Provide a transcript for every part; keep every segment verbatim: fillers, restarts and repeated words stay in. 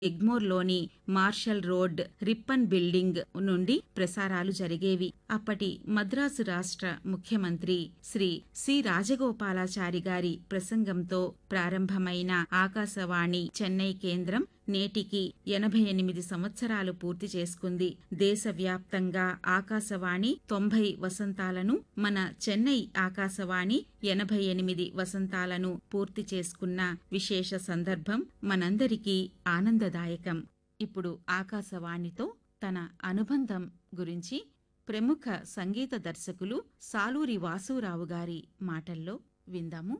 ఎగ్మోర్లోని martial road Ripon building నుండి ప్రసారాలు జరిగేవి. అప్పటి మద్రాసు రాష్ట్ర ముఖ్యమంత్రి శ్రీ సి రాజగోపాలాచారి గారి ప్రసంగంతో ప్రారంభమైన ఆకాశవాణి చెన్నై కేంద్రం నేటికి ఎనభై ఎనిమిది సంవత్సరాలు పూర్తి చేసుకుంది. దేశవ్యాప్తంగా ఆకాశవాణి తొంభై వసంతాలను, మన చెన్నై ఆకాశవాణి ఎనభై ఎనిమిది వసంతాలను పూర్తి చేసుకున్న విశేష సందర్భం మనందరికీ ఆనందదాయకం. ఇప్పుడు ఆకాశవాణితో తన అనుబంధం గురించి ప్రముఖ సంగీత దర్శకులు సాలూరి వాసూరావు గారి మాటల్లో విందాము.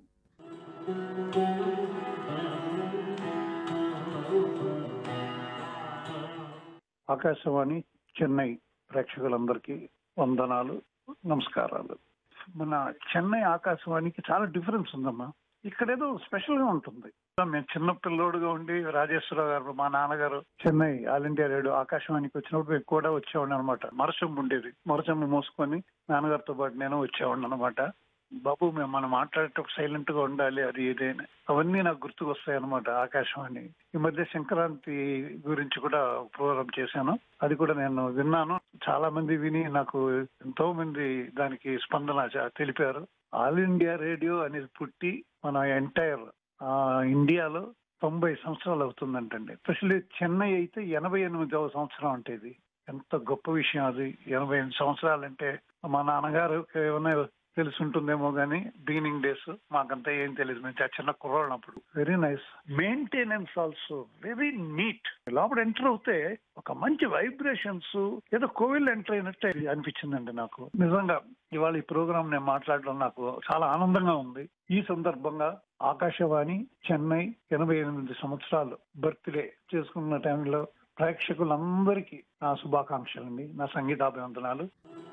ఆకాశవాణి చెన్నై ప్రేక్షకులందరికీ వందనాలు, నమస్కారాలు. మన చెన్నై ఆకాశవాణికి చాలా డిఫరెన్స్ ఉందమ్మా. ఇక్కడేదో స్పెషల్ గా ఉంటుంది. మేము చిన్న పిల్లోడుగా ఉండి రాజేశ్వరరావు గారు, మా నాన్నగారు చెన్నై ఆల్ ఇండియా రేడియో ఆకాశవాణికి వచ్చినప్పుడు మేము కూడా వచ్చేవాడిని అనమాట. మరచమ్మ ఉండేది, మరచమ్మ మోసుకొని నాన్నగారితో పాటు నేను వచ్చేవాడిని అనమాట. బాబు మేము మనం మాట్లాడేటప్పుడు సైలెంట్ గా ఉండాలి, అది ఏదైనా అవన్నీ నాకు గుర్తుకొస్తాయి అనమాట ఆకాశవాణి. ఈ మధ్య సంక్రాంతి గురించి కూడా ప్రోగ్రామ్ చేశాను, అది కూడా నేను విన్నాను. చాలా మంది విని నాకు ఎంతో మంది దానికి స్పందన తెలిపారు. ఆల్ ఇండియా రేడియో అనేది పుట్టి మన ఎంటైర్ ఇండియాలో తొంభై సంవత్సరాలు అవుతుందంటండి. ఎస్పెషల్లీ చెన్నై అయితే ఎనభై ఎనిమిదవ సంవత్సరం అంటే ఇది ఎంత గొప్ప విషయం. అది ఎనభై ఎనిమిది సంవత్సరాలు అంటే మా నాన్నగారు ఏమైనా తెలిసి ఉంటుందేమో గానీ బిగినింగ్ డేస్ మాకంతా ఏం తెలియదు. మేము చిన్న కుర్రాళ్ళప్పుడు. Very nice maintenance, also very neat. లోపల ఎంటర్ అవుతే ఒక మంచి వైబ్రేషన్స్, ఏదో కోవిల్ ఎంటర్ అయినట్టే అనిపించిందండి నాకు. నిజంగా ఇవాళ ఈ ప్రోగ్రామ్ నేను మాట్లాడడం నాకు చాలా ఆనందంగా ఉంది. ఈ సందర్భంగా ఆకాశవాణి చెన్నై ఎనభై ఎనిమిది సంవత్సరాలు బర్త్డే చేసుకున్న టైంలో ప్రేక్షకులందరికీ నా శుభాకాంక్షలండి, నా సంగీతాభివందనాలు.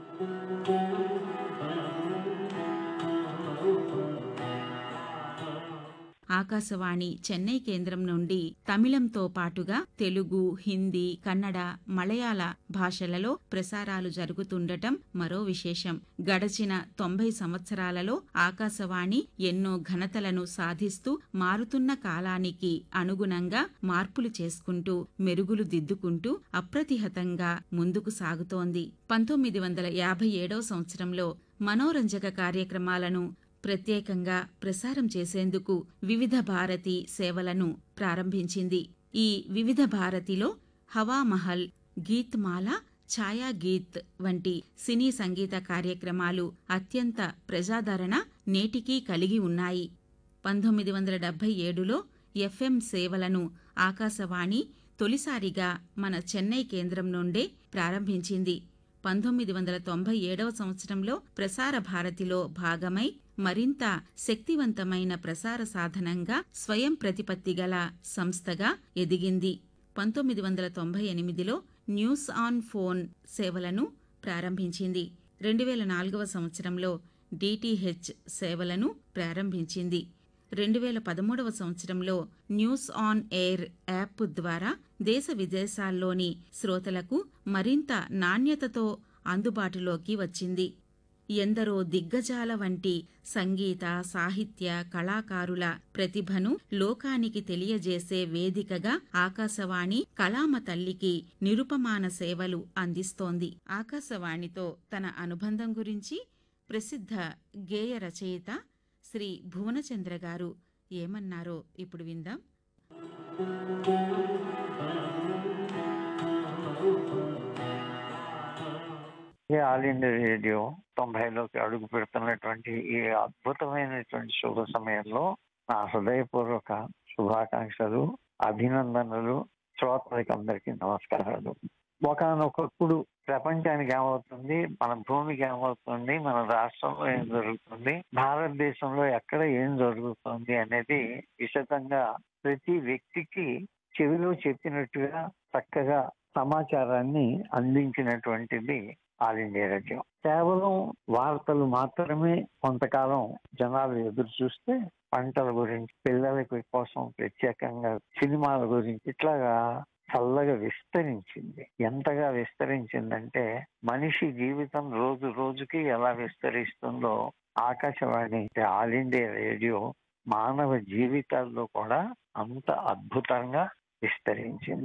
ఆకాశవాణి చెన్నై కేంద్రం నుండి తమిళంతో పాటుగా తెలుగు, హిందీ, కన్నడ, మలయాళ భాషలలో ప్రసారాలు జరుగుతుండటం మరో విశేషం. గడచిన తొంభై సంవత్సరాలలో ఆకాశవాణి ఎన్నో ఘనతలను సాధిస్తూ మారుతున్న కాలానికి అనుగుణంగా మార్పులు చేసుకుంటూ, మెరుగులు దిద్దుకుంటూ అప్రతిహతంగా ముందుకు సాగుతోంది. పంతొమ్మిది వందల యాభై ఏడవ సంవత్సరంలో మనోరంజక కార్యక్రమాలను ప్రత్యేకంగా ప్రసారం చేసేందుకు వివిధ భారతి సేవలను ప్రారంభించింది. ఈ వివిధ భారతిలో హవామహల్, గీత్ మాల, ఛాయా గీత్ వంటి సినీ సంగీత కార్యక్రమాలు అత్యంత ప్రజాదరణ నేటికీ కలిగి ఉన్నాయి. పంతొమ్మిది వందల డెబ్బై ఏడులో ఎఫ్ఎం సేవలను ఆకాశవాణి తొలిసారిగా మన చెన్నై కేంద్రం నుండే ప్రారంభించింది. పంతొమ్మిది వందల తొంభై ఏడవ సంవత్సరంలో ప్రసార భారతిలో భాగమై మరింత శక్తివంతమైన ప్రసార సాధనంగా స్వయం ప్రతిపత్తి గల సంస్థగా ఎదిగింది. పంతొమ్మిది వందల తొంభై ఎనిమిదిలో న్యూస్ ఆన్ ఫోన్ సేవలను ప్రారంభించింది. రెండు వేల నాలుగవ సంవత్సరంలో డిటిహెచ్ సేవలను ప్రారంభించింది. రెండు వేల పదమూడవ సంవత్సరంలో న్యూస్ ఆన్ ఎయిర్ యాప్ ద్వారా దేశ విదేశాల్లోని శ్రోతలకు మరింత నాణ్యతతో అందుబాటులోకి వచ్చింది. ఎందరో దిగ్గజాల వంటి సంగీత, సాహిత్య కళాకారుల ప్రతిభను లోకానికి తెలియజేసే వేదికగా ఆకాశవాణి కళామ తల్లికి నిరుపమాన సేవలు అందిస్తోంది. ఆకాశవాణితో తన అనుబంధం గురించి ప్రసిద్ధ గేయ రచయిత శ్రీ భువనచంద్ర గారు ఏమన్నారో ఇప్పుడు విందాం. ఆల్ ఇండియా రేడియో తొంభైలోకి అడుగు పెడుతున్నటువంటి ఈ అద్భుతమైనటువంటి శుభ సమయంలో నా హృదయపూర్వక శుభాకాంక్షలు, అభినందనలు. శ్రోతలకి అందరికీ నమస్కారాలు. ఒకనొకప్పుడు ప్రపంచానికి ఏమవుతుంది, మన భూమికి ఏమవుతుంది, మన రాష్ట్రంలో ఏం జరుగుతుంది, భారతదేశంలో ఎక్కడ ఏం జరుగుతుంది అనేది విశదంగా ప్రతి వ్యక్తికి చెవిలో చెప్పినట్టుగా చక్కగా సమాచారాన్ని అందించినటువంటిది ఆల్ ఇండియా రేడియో. కేవలం వార్తలు మాత్రమే కొంతకాలం జనాలు ఎదురు చూస్తే పంటల గురించి, పిల్లలకి కోసం ప్రత్యేకంగా సినిమాల గురించి ఇట్లాగా చల్లగా విస్తరించింది. ఎంతగా విస్తరించిందంటే మనిషి జీవితం రోజు రోజుకి ఎలా విస్తరిస్తుందో ఆకాశవాణి ఆల్ ఇండియా రేడియో మానవ జీవితాల్లో కూడా అంత అద్భుతంగా విస్తరించింది.